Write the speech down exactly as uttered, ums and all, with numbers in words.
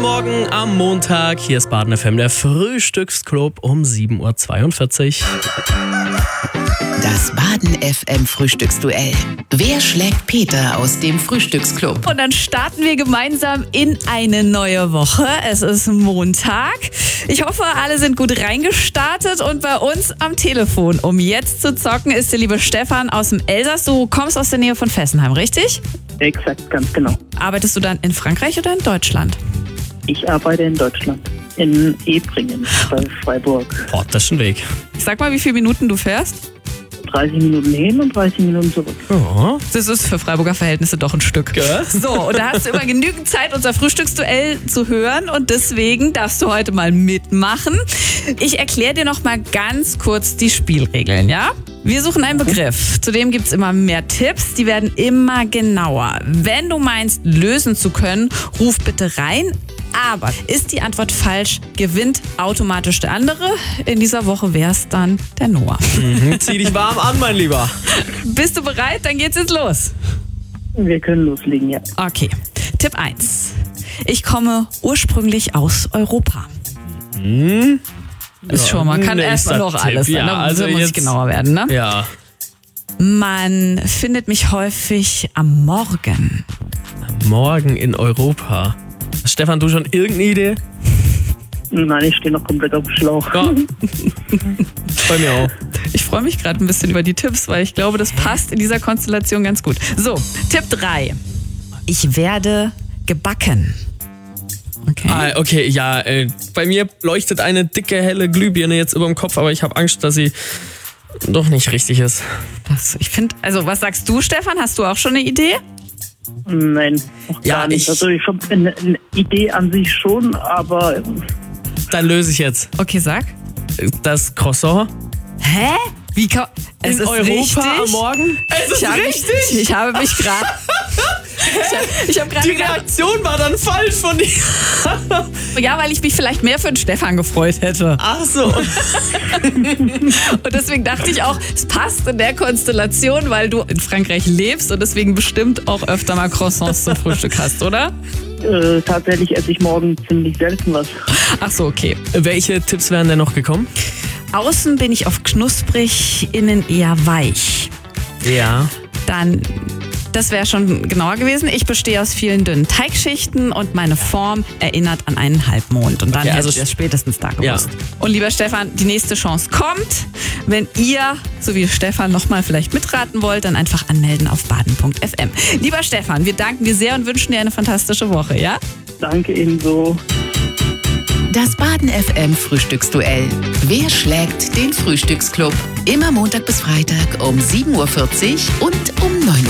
Morgen am Montag. Hier ist Baden F M, der Frühstücksclub um sieben Uhr zweiundvierzig. Das Baden F M Frühstücksduell. Wer schlägt Peter aus dem Frühstücksclub? Und dann starten wir gemeinsam in eine neue Woche. Es ist Montag. Ich hoffe, alle sind gut reingestartet. Und bei uns am Telefon, um jetzt zu zocken, ist der liebe Stefan aus dem Elsass. Du kommst aus der Nähe von Fessenheim, richtig? Exakt, ganz genau. Arbeitest du dann in Frankreich oder in Deutschland? Ich arbeite in Deutschland, in Ebringen bei Freiburg. Boah, das ist ein Weg. Sag mal, wie viele Minuten du fährst? dreißig Minuten hin und dreißig Minuten zurück. Ja. Das ist für Freiburger Verhältnisse doch ein Stück. Gell? So, und da hast du immer genügend Zeit, unser Frühstücksduell zu hören. Und deswegen darfst du heute mal mitmachen. Ich erkläre dir noch mal ganz kurz die Spielregeln, ja? Wir suchen einen Begriff. Zudem gibt es immer mehr Tipps. Die werden immer genauer. Wenn du meinst, lösen zu können, ruf bitte rein. Aber ist die Antwort falsch, gewinnt automatisch der andere. In dieser Woche wäre es dann der Noah. Mhm, zieh dich warm an, mein Lieber. Bist du bereit? Dann geht's jetzt los. Wir können loslegen, ja. Okay, Tipp eins. Ich komme ursprünglich aus Europa. Hm? Ist schon mal, kann nächster erstmal noch Tipp. alles. Ja, ne? also muss ich jetzt- genauer werden, ne? Ja. Man findet mich häufig am Morgen. Morgen in Europa. Stefan, du schon irgendeine Idee? Nein, ich stehe noch komplett auf dem Schlauch. Ja. Bei mir auch. Ich freue mich gerade ein bisschen über die Tipps, weil ich glaube, das passt in dieser Konstellation ganz gut. So, Tipp drei. Ich werde gebacken. Okay. Ah, okay, ja, äh, bei mir leuchtet eine dicke, helle Glühbirne jetzt über dem Kopf, aber ich habe Angst, dass sie doch nicht richtig ist. Das, ich finde, also was sagst du, Stefan? Hast du auch schon eine Idee? Nein, noch Ja, gar nicht. ich- Also ich habe eine, eine Idee an sich schon, aber Dann löse ich jetzt. Okay, sag. Das Croissant Hä? Wie kann, es in ist Europa richtig. am Morgen? Es ist Ich habe richtig! mich, ich habe mich gerade. Ich habe ich hab gerade Die gedacht, Reaktion war dann falsch von dir. ja, weil ich mich vielleicht mehr für den Stefan gefreut hätte. Ach so. Und deswegen dachte ich auch, es passt in der Konstellation, weil du in Frankreich lebst und deswegen bestimmt auch öfter mal Croissants zum Frühstück hast, oder? äh, tatsächlich esse ich morgen ziemlich selten was. Ach so, okay. Welche Tipps wären denn noch gekommen? Außen bin ich oft knusprig, innen eher weich. Ja. Dann, das wäre schon genauer gewesen. Ich bestehe aus vielen dünnen Teigschichten und meine Form erinnert an einen Halbmond. Und dann Okay, also hättest du es spätestens da gewusst. Ja. Und lieber Stefan, die nächste Chance kommt. Wenn ihr, so wie Stefan, nochmal vielleicht mitraten wollt, dann einfach anmelden auf baden punkt f m. Lieber Stefan, wir danken dir sehr und wünschen dir eine fantastische Woche, ja? Danke ebenso. Das Baden F M Frühstücksduell. Wer schlägt den Frühstücksclub? Immer Montag bis Freitag um sieben Uhr vierzig und um neun Uhr.